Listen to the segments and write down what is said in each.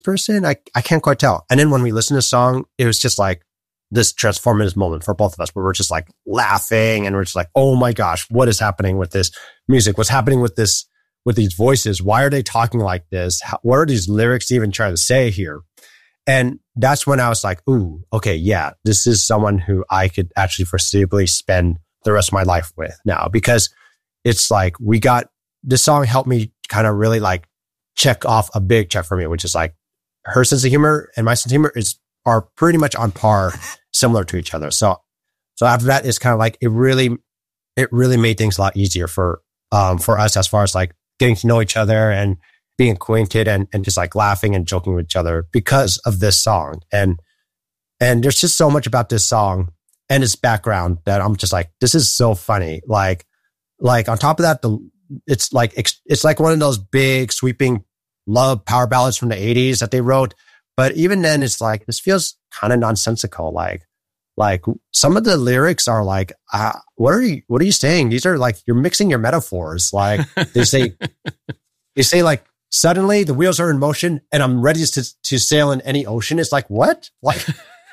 person? I can't quite tell. And then when we listened to the song, it was just like this transformative moment for both of us where we're just like laughing and we're just like, oh my gosh, what is happening with this music? What's happening with these voices? Why are they talking like this? What are these lyrics even trying to say here? And that's when I was like, ooh, okay, yeah, this is someone who I could actually foreseeably spend the rest of my life with now, because it's like this song helped me kind of really like check off a big check for me, which is like her sense of humor and my sense of humor are pretty much on par, similar to each other. So after that, it's kind of like it really made things a lot easier for us as far as like getting to know each other and being acquainted and just like laughing and joking with each other because of this song. And there's just so much about this song and its background that I'm just like, this is so funny. Like on top of that, it's like one of those big sweeping love power ballads from the 80s that they wrote. But even then, it's like, this feels kind of nonsensical. Like some of the lyrics are like, what are you saying? These are like, you're mixing your metaphors. Like they say like, suddenly the wheels are in motion and I'm ready to sail in any ocean. It's like, what? Like,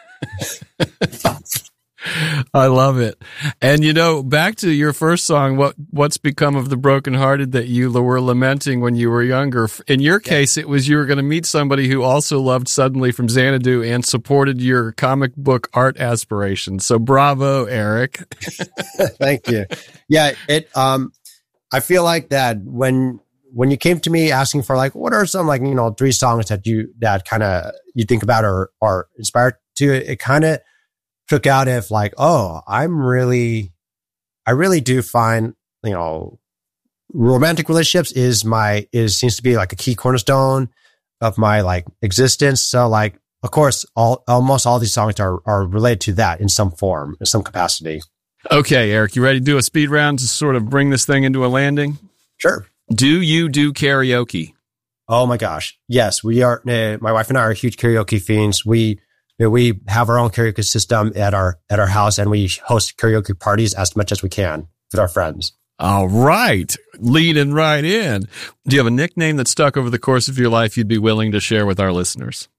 I love it. And back to your first song, what's become of the brokenhearted that you were lamenting when you were younger? In your case, it was you were going to meet somebody who also loved Suddenly from Xanadu and supported your comic book art aspirations. So bravo, Eric. Thank you. Yeah, I feel like when you came to me asking for like, what are some like, 3 songs that kind of you think about or are inspired to, it kind of took out if like, oh, I really do find, romantic relationships seems to be like a key cornerstone of my like existence. So like, of course, almost all these songs are related to that in some form, in some capacity. Okay, Eric, you ready to do a speed round to sort of bring this thing into a landing? Sure. Do you do karaoke? Oh my gosh. Yes, we are. My wife and I are huge karaoke fiends. We have our own karaoke system at our house, and we host karaoke parties as much as we can with our friends. All right. Leading right in. Do you have a nickname that stuck over the course of your life you'd be willing to share with our listeners?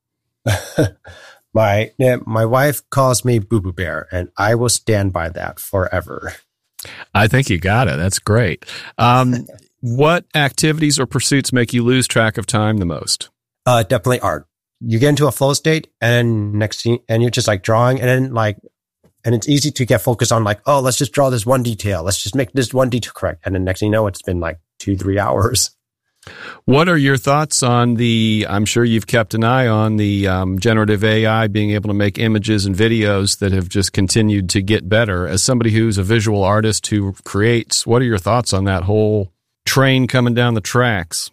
My wife calls me Boo Boo Bear, and I will stand by that forever. I think you got it. That's great. What activities or pursuits make you lose track of time the most? Definitely art. You get into a flow state and you're just like drawing and it's easy to get focused on like, oh, let's just draw this one detail. Let's just make this one detail correct. And then next thing you know, it's been like 2-3 hours. What are your thoughts on I'm sure you've kept an eye on the generative AI being able to make images and videos that have just continued to get better. As somebody who's a visual artist who creates, what are your thoughts on that whole train coming down the tracks?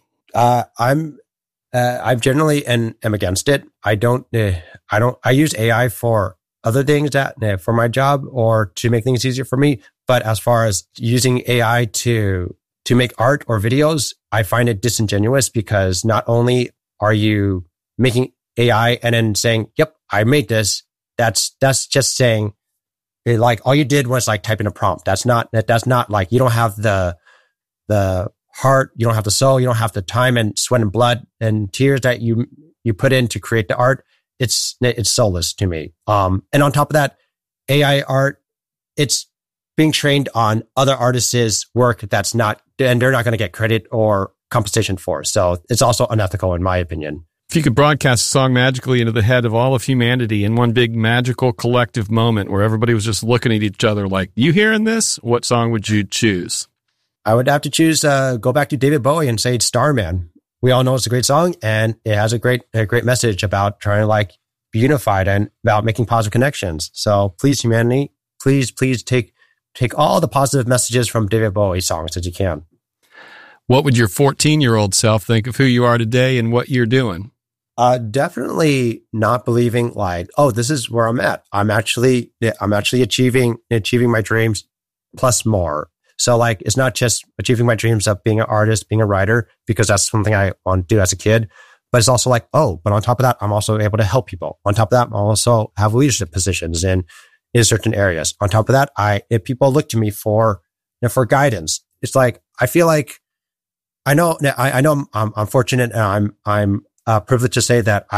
I generally am against it. I use AI for other things for my job or to make things easier for me. But as far as using AI to make art or videos, I find it disingenuous because not only are you making AI and then saying, yep, I made this. That's just saying like all you did was like type in a prompt. That's not like you don't have the heart, you don't have the soul, you don't have the time and sweat and blood and tears that you put in to create the art. It's soulless to me. And on top of that, AI art, it's being trained on other artists' work and they're not going to get credit or compensation for. So it's also unethical in my opinion. If you could broadcast a song magically into the head of all of humanity in one big magical collective moment where everybody was just looking at each other like, you hearing this? What song would you choose? I would have to choose, go back to David Bowie and say Starman. We all know it's a great song and it has a great message about trying to like be unified and about making positive connections. So please, humanity, please take all the positive messages from David Bowie songs that you can. What would your 14-year-old self think of who you are today and what you're doing? Definitely not believing like, oh, this is where I'm at. I'm actually achieving my dreams plus more. So like, it's not just achieving my dreams of being an artist, being a writer, because that's something I want to do as a kid, but it's also like, oh, but on top of that, I'm also able to help people. On top of that, I also have leadership positions in certain areas. On top of that, if people look to me for guidance, it's like, I feel like, I know I'm fortunate and I'm privileged to say that